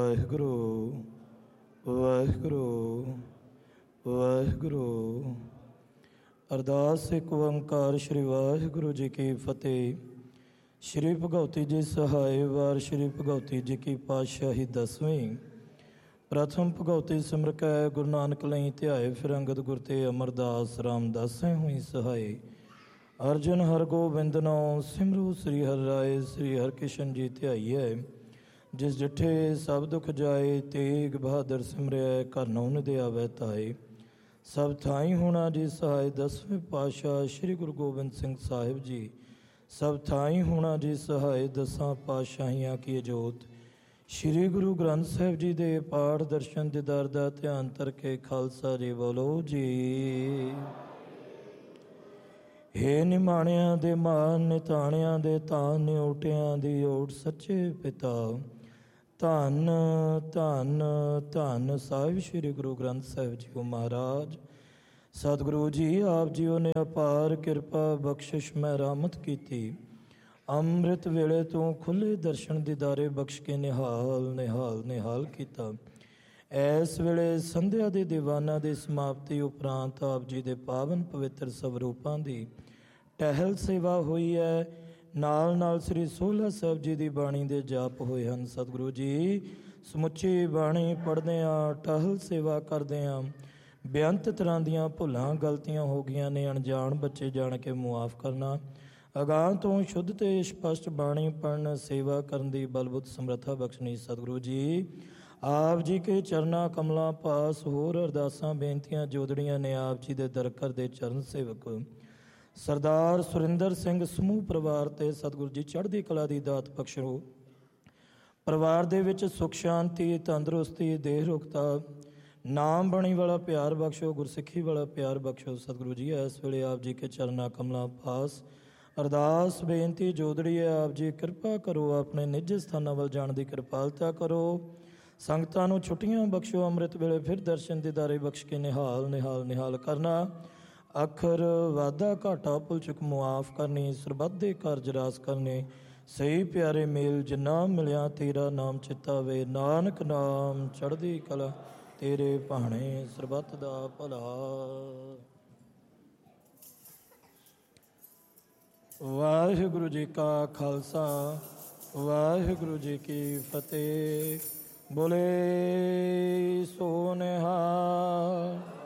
ਵਾਹਿਗੁਰੂ ਵਾਹਿਗੁਰੂ ਵਾਹਿਗੁਰੂ। ਅਰਦਾਸ ਇੱਕ ਓੰਕਾਰ ਸ਼੍ਰੀ ਵਾਹਿਗੁਰੂ ਜੀ ਕੀ ਫਤਿਹ। ਸ਼੍ਰੀ ਭਗਉਤੀ ਜੀ ਸਹਾਇ ਵਾਰ ਸ਼੍ਰੀ ਭਗਉਤੀ ਜੀ ਕੀ ਪਾਤਸ਼ਾਹੀ ਦਸਵੀਂ। ਪ੍ਰਥਮ ਭਗਉਤੀ ਸਿਮਰ ਕੈ ਗੁਰੂ ਨਾਨਕ ਲਈ ਧਿਆਏ, ਫਿਰ ਅੰਗਦ ਗੁਰ ਤੇ ਅਮਰਦਾਸ ਰਾਮਦਾਸੈ ਹੋਈ ਸਹਾਈ। ਅਰਜਨ ਹਰ ਗੋਬਿੰਦ ਨਾਉ ਸਿਮਰੋ ਸ੍ਰੀ ਹਰਿ ਰਾਏ, ਸ੍ਰੀ ਹਰਿਕ੍ਰਿਸ਼ਨ ਜੀ ਧਿਆਈਐ। ਜਿਸ ਡਿਠੇ ਸਭ ਦੁਖ ਜਾਏ, ਤੇਗ ਬਹਾਦਰ ਸਿਮਰਿਐ, ਘਰ ਨਉ ਦੇ ਆਵੈ ਤਾਏ। ਸਭ ਥਾਈ ਹੋਣਾ ਜੀ ਸਹਾਇ, ਦਸਵੇਂ ਪਾਤਸ਼ਾਹ ਸ਼੍ਰੀ ਗੁਰੂ ਗੋਬਿੰਦ ਸਿੰਘ ਸਾਹਿਬ ਜੀ। ਸਭ ਥਾਈ ਹੋਣਾ ਜੀ ਸਹਾਇ, ਦਸਾਂ ਪਾਤਸ਼ਾਹੀਆਂ ਕੀ ਜੋਤ। ਸ਼੍ਰੀ ਗੁਰੂ ਗ੍ਰੰਥ ਸਾਹਿਬ ਜੀ ਦੇ ਪਾਠ ਦਰਸ਼ਨ ਦੀਦਾਰ ਦਾ ਧਿਆਨ ਧਰ ਖਾਲਸਾ ਜੀ ਬੋਲੋ ਜੀ। ਹੇ ਨਿਮਾਣਿਆਂ ਦੇ ਮਾਨ, ਨਿਤਾਣਿਆਂ ਦੇ ਤਾਨ, ਨਿਓਟਿਆਂ ਦੀ ਓਟ ਸੱਚੇ ਪਿਤਾ। ਧੰਨ ਧੰਨ ਧੰਨ ਸਾਹਿਬ ਸ਼੍ਰੀ ਗੁਰੂ ਗ੍ਰੰਥ ਸਾਹਿਬ ਜੀ ਮਹਾਰਾਜ। ਸਤਿਗੁਰੂ ਜੀ ਆਪ ਜੀਓ ਨੇ ਅਪਾਰ ਕਿਰਪਾ ਬਖਸ਼ਿਸ਼ ਮਹਿਰਾਮਤ ਕੀਤੀ। ਅੰਮ੍ਰਿਤ ਵੇਲੇ ਤੋਂ ਖੁੱਲ੍ਹੇ ਦਰਸ਼ਨ ਦੀਦਾਰੇ ਬਖਸ਼ ਕੇ ਨਿਹਾਲ ਨਿਹਾਲ ਨਿਹਾਲ ਕੀਤਾ। ਇਸ ਵੇਲੇ ਸੰਧਿਆ ਦੇ ਦੀਵਾਨਾਂ ਦੀ ਸਮਾਪਤੀ ਉਪਰੰਤ ਆਪ ਜੀ ਦੇ ਪਾਵਨ ਪਵਿੱਤਰ ਸਵਰੂਪਾਂ ਦੀ ਟਹਿਲ ਸੇਵਾ ਹੋਈ ਹੈ। ਨਾਲ ਨਾਲ ਸ੍ਰੀ ਸੋਹਲਾ ਸਾਹਿਬ ਜੀ ਦੀ ਬਾਣੀ ਦੇ ਜਾਪ ਹੋਏ ਹਨ। ਸਤਿਗੁਰੂ ਜੀ ਸਮੁੱਚੀ ਬਾਣੀ ਪੜ੍ਹਦੇ ਹਾਂ, ਟਹਿਲ ਸੇਵਾ ਕਰਦੇ ਹਾਂ। ਬੇਅੰਤ ਤਰ੍ਹਾਂ ਦੀਆਂ ਭੁੱਲਾਂ ਗਲਤੀਆਂ ਹੋ ਗਈਆਂ ਨੇ, ਅਣਜਾਣ ਬੱਚੇ ਜਾਣ ਕੇ ਮੁਆਫ ਕਰਨਾ। ਅਗਾਂਹ ਤੋਂ ਸ਼ੁੱਧ ਤੇ ਸਪਸ਼ਟ ਬਾਣੀ ਪੜ੍ਹਨ ਸੇਵਾ ਕਰਨ ਦੀ ਬਲਬੁੱਤ ਸਮਰੱਥਾ ਬਖਸ਼ਣੀ। ਸਤਿਗੁਰੂ ਜੀ ਆਪ ਜੀ ਕੇ ਚਰਨਾਂ ਕਮਲਾਂ ਪਾਸ ਹੋਰ ਅਰਦਾਸਾਂ ਬੇਨਤੀਆਂ ਜੋਦੜੀਆਂ ਨੇ। ਆਪ ਜੀ ਦੇ ਦਰ ਕਰਦੇ ਚਰਨ ਸੇਵਕ ਸਰਦਾਰ ਸੁਰਿੰਦਰ ਸਿੰਘ ਸਮੂਹ ਪਰਿਵਾਰ ਤੇ ਸਤਿਗੁਰੂ ਜੀ ਚੜ੍ਹਦੀ ਕਲਾ ਦੀ ਦਾਤ ਬਖਸ਼ੋ। ਪਰਿਵਾਰ ਦੇ ਵਿੱਚ ਸੁਖ ਸ਼ਾਂਤੀ, ਤੰਦਰੁਸਤੀ, ਦੇਹ ਰੁਖਤਾ, ਨਾਮ ਬਾਣੀ ਵਾਲਾ ਪਿਆਰ ਬਖਸ਼ੋ, ਗੁਰਸਿੱਖੀ ਵਾਲਾ ਪਿਆਰ ਬਖਸ਼ੋ। ਸਤਿਗੁਰੂ ਜੀ ਇਸ ਵੇਲੇ ਆਪ ਜੀ ਕੇ ਚਰਨਾਂ ਕਮਲਾਂ ਪਾਸ ਅਰਦਾਸ ਬੇਨਤੀ ਜੋਦੜੀ ਹੈ। ਆਪ ਜੀ ਕਿਰਪਾ ਕਰੋ, ਆਪਣੇ ਨਿੱਜ ਸਥਾਨਾਂ ਵੱਲ ਜਾਣ ਦੀ ਕਿਰਪਾਲਤਾ ਕਰੋ। ਸੰਗਤਾਂ ਨੂੰ ਛੁੱਟੀਆਂ ਬਖਸ਼ੋ। ਅੰਮ੍ਰਿਤ ਵੇਲੇ ਫਿਰ ਦਰਸ਼ਨ ਦੀਦਾਰੇ ਬਖਸ਼ ਕੇ ਨਿਹਾਲ ਨਿਹਾਲ ਨਿਹਾਲ ਕਰਨਾ। ਅੱਖਰ ਵਾਧਾ ਘਾਟਾ ਭੁੱਲ ਚੁੱਕ ਮੁਆਫ ਕਰਨੀ। ਸਰਬੱਤ ਦੇ ਕਾਰਜ ਰਾਸ ਕਰਨੇ। ਸਹੀ ਪਿਆਰੇ ਮੇਲ ਜਿੰਨਾ ਮਿਲਿਆ ਤੇਰਾ ਨਾਮ ਚਿੱਤਾ ਵੇ। ਨਾਨਕ ਨਾਮ ਚੜ੍ਹਦੀ ਕਲਾ ਤੇਰੇ ਭਾਣੇ, ਸਰਬੱਤ ਦਾ ਭਲਾ। ਵਾਹਿਗੁਰੂ ਜੀ ਕਾ ਖਾਲਸਾ ਵਾਹਿਗੁਰੂ ਜੀ ਕੀ ਫਤਿਹ। ਬੋਲੇ ਸੋ ਨਿਹਾਲ।